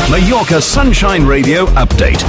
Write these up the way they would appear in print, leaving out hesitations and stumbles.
Mallorca Sunshine Radio update.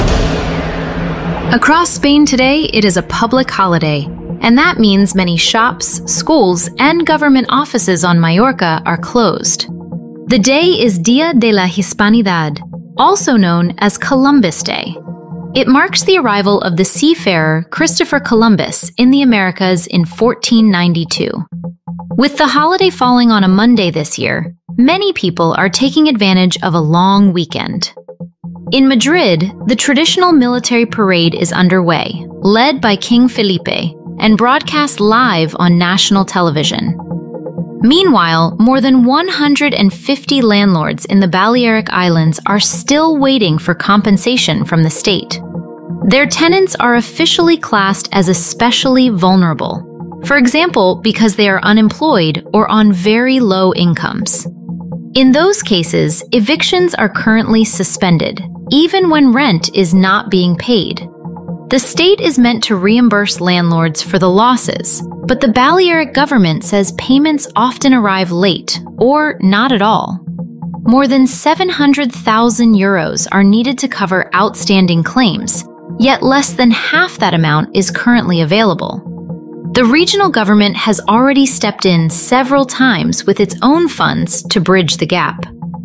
Across Spain today, it is a public holiday, and that means many shops, schools, and government offices on Mallorca are closed. The day is Dia de la Hispanidad, also known as Columbus Day. It marks the arrival of the seafarer Christopher Columbus in the Americas in 1492. With the holiday falling on a Monday this year, many people are taking advantage of a long weekend. In Madrid, the traditional military parade is underway, led by King Felipe, and broadcast live on national television. Meanwhile, more than 150 landlords in the Balearic Islands are still waiting for compensation from the state. Their tenants are officially classed as especially vulnerable, for example, because they are unemployed or on very low incomes. In those cases, evictions are currently suspended, even when rent is not being paid. The state is meant to reimburse landlords for the losses, but the Balearic government says payments often arrive late, or not at all. More than 700,000 euros are needed to cover outstanding claims, yet less than half that amount is currently available. The regional government has already stepped in several times with its own funds to bridge the gap.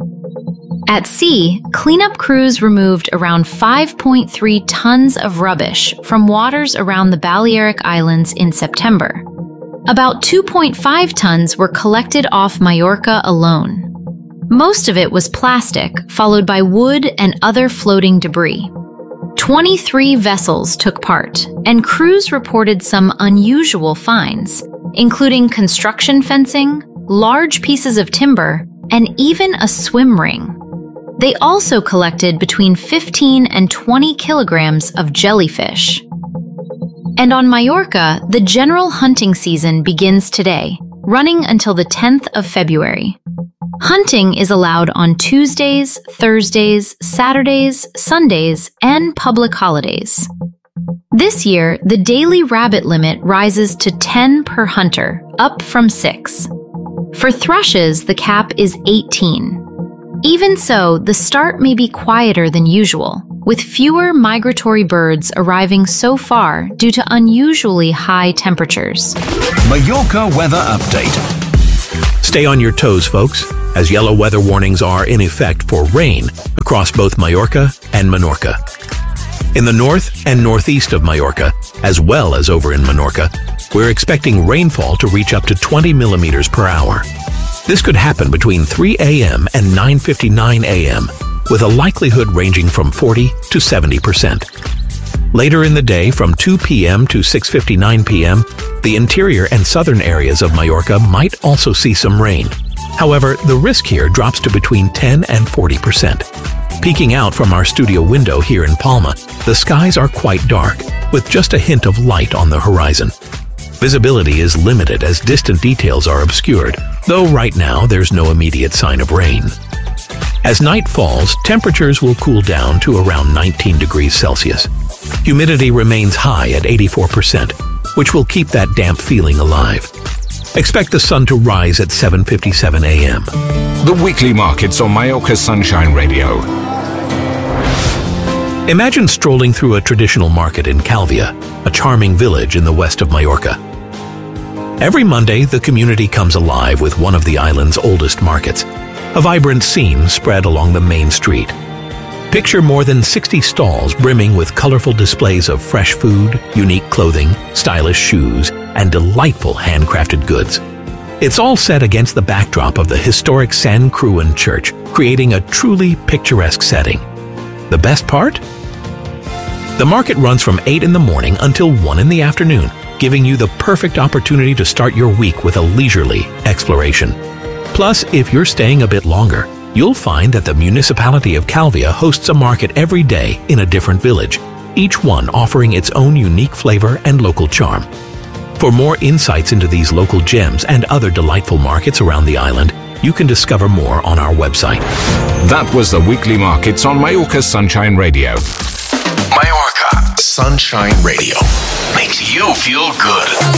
At sea, cleanup crews removed around 5.3 tons of rubbish from waters around the Balearic Islands in September. About 2.5 tons were collected off Mallorca alone. Most of it was plastic, followed by wood and other floating debris. 23 vessels took part, and crews reported some unusual finds, including construction fencing, large pieces of timber, and even a swim ring. They also collected between 15 and 20 kilograms of jellyfish. And on Mallorca, the general hunting season begins today, running until the 10th of February. Hunting is allowed on Tuesdays, Thursdays, Saturdays, Sundays, and public holidays. This year, the daily rabbit limit rises to 10 per hunter, up from 6. For thrushes, the cap is 18. Even so, the start may be quieter than usual, with fewer migratory birds arriving so far due to unusually high temperatures. Mallorca weather update. Stay on your toes, folks, as yellow weather warnings are in effect for rain across both Mallorca and Menorca. In the north and northeast of Mallorca, as well as over in Menorca, we're expecting rainfall to reach up to 20 millimeters per hour. This could happen between 3 a.m. and 9:59 a.m., with a likelihood ranging from 40 to 70%. Later in the day, from 2 p.m. to 6:59 p.m., the interior and southern areas of Mallorca might also see some rain. However, the risk here drops to between 10 and 40%. Peeking out from our studio window here in Palma, the skies are quite dark, with just a hint of light on the horizon. Visibility is limited as distant details are obscured, though right now there's no immediate sign of rain. As night falls, temperatures will cool down to around 19 degrees Celsius. Humidity remains high at 84%, which will keep that damp feeling alive. Expect the sun to rise at 7:57 a.m. The weekly markets on Mallorca Sunshine Radio. Imagine strolling through a traditional market in Calvia, a charming village in the west of Mallorca. Every Monday, the community comes alive with one of the island's oldest markets, a vibrant scene spread along the main street. Picture more than 60 stalls brimming with colorful displays of fresh food, unique clothing, stylish shoes, and delightful handcrafted goods. It's all set against the backdrop of the historic Sant Creuan Church, creating a truly picturesque setting. The best part? The market runs from 8 in the morning until 1 in the afternoon, giving you the perfect opportunity to start your week with a leisurely exploration. Plus, if you're staying a bit longer, you'll find that the municipality of Calvia hosts a market every day in a different village, each one offering its own unique flavor and local charm. For more insights into these local gems and other delightful markets around the island, you can discover more on our website. That was the weekly markets on Mallorca Sunshine Radio. Mallorca Sunshine Radio makes you feel good.